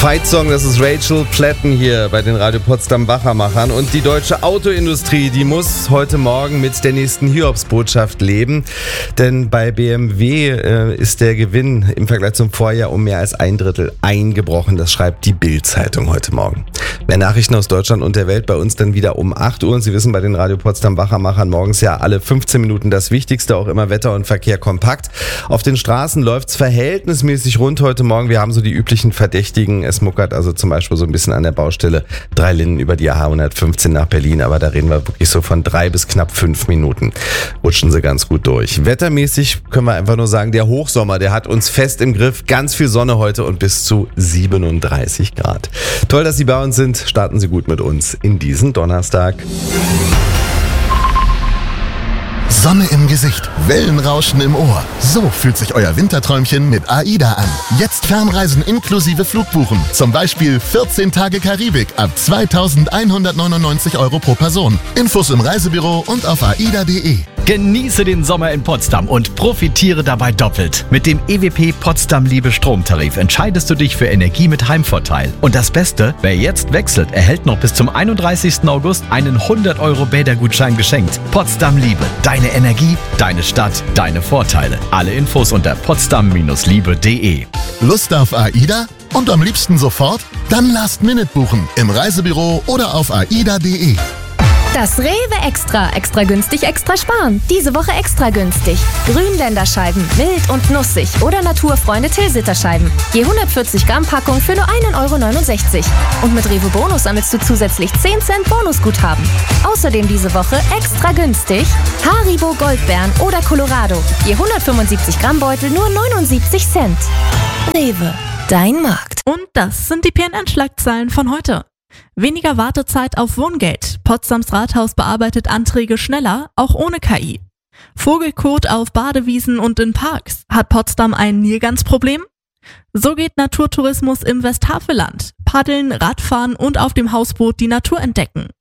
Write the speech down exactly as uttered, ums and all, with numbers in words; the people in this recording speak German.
Fight-Song, das ist Rachel Platten hier bei den Radio Potsdam Wachermachern. Und die deutsche Autoindustrie, die muss heute Morgen mit der nächsten Hiobsbotschaft leben. Denn bei B M W äh, ist der Gewinn im Vergleich zum Vorjahr um mehr als ein Drittel eingebrochen. Das schreibt die Bild-Zeitung heute Morgen. Mehr Nachrichten aus Deutschland und der Welt bei uns dann wieder um acht Uhr. Und Sie wissen, bei den Radio Potsdam Wachermachern morgens ja alle fünfzehn Minuten das Wichtigste, auch immer Wetter und Verkehr kompakt. Auf den Straßen läuft's verhältnismäßig rund heute Morgen. Wir haben so die üblichen Verdächtigen. Es muckert also zum Beispiel so ein bisschen an der Baustelle Drei Linden über die A H hundertfünfzehn nach Berlin, aber da reden wir wirklich so von drei bis knapp fünf Minuten. Rutschen sie ganz gut durch. Wettermäßig können wir einfach nur sagen, der Hochsommer, der hat uns fest im Griff. Ganz viel Sonne heute und bis zu siebenunddreißig Grad. Toll, dass Sie bei uns sind. Starten Sie gut mit uns in diesen Donnerstag. Sonne im Gesicht, Wellenrauschen im Ohr. So fühlt sich euer Winterträumchen mit AIDA an. Jetzt Fernreisen inklusive Flugbuchen. Zum Beispiel vierzehn Tage Karibik ab zweitausendeinhundertneunundneunzig Euro pro Person. Infos im Reisebüro und auf aida punkt de. Genieße den Sommer in Potsdam und profitiere dabei doppelt. Mit dem E W P Potsdam Liebe Stromtarif entscheidest du dich für Energie mit Heimvorteil. Und das Beste, wer jetzt wechselt, erhält noch bis zum einunddreißigsten August einen hundert Euro Bädergutschein geschenkt. Potsdam Liebe, deine Energie, deine Stadt, deine Vorteile. Alle Infos unter potsdam Bindestrich liebe punkt de. Lust auf AIDA? Und am liebsten sofort? Dann Last Minute buchen im Reisebüro oder auf aida punkt de. Das Rewe Extra. Extra günstig, extra sparen. Diese Woche extra günstig. Grünländerscheiben, mild und nussig oder Naturfreunde Tilsiterscheiben. Je hundertvierzig Gramm Packung für nur ein Euro neunundsechzig. Und mit Rewe Bonus sammelst du zusätzlich zehn Cent Bonusguthaben. Außerdem diese Woche extra günstig Haribo Goldbeeren oder Colorado. Je hundertfünfundsiebzig Gramm Beutel nur neunundsiebzig Cent. Rewe, dein Markt. Und das sind die P N N-Schlagzeilen von heute. Weniger Wartezeit auf Wohngeld. Potsdams Rathaus bearbeitet Anträge schneller, auch ohne K I. Vogelkot auf Badewiesen und in Parks. Hat Potsdam ein Nilgans-Problem? So geht Naturtourismus im Westhaveland. Paddeln, Radfahren und auf dem Hausboot die Natur entdecken.